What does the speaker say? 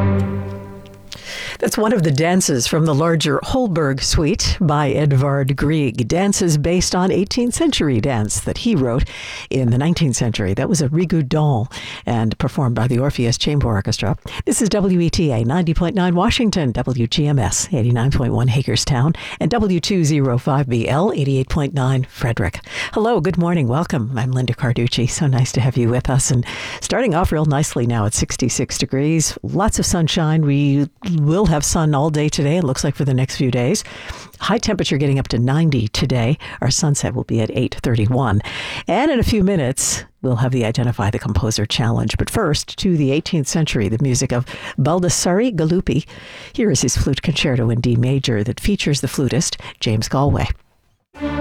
That's one of the dances from the larger Holberg Suite by Edvard Grieg. Dances based on 18th century dance that he wrote in the 19th century. That was a rigodon and performed by the Orpheus Chamber Orchestra. This is WETA 90.9 Washington, WGMS 89.1 Hagerstown, and W205BL 88.9 Frederick. Hello, good morning, welcome. I'm Linda Carducci. So nice to have you with us. And starting off real nicely now at 66 degrees, lots of sunshine. We will have sun all day today, it looks like, for the next few days. High temperature getting up to 90 today. Our sunset will be at 8:31. And in a few minutes, we'll have the Identify the Composer Challenge. But first, to the 18th century, the music of Baldassare Galuppi. Here is his flute concerto in D major that features the flutist James Galway.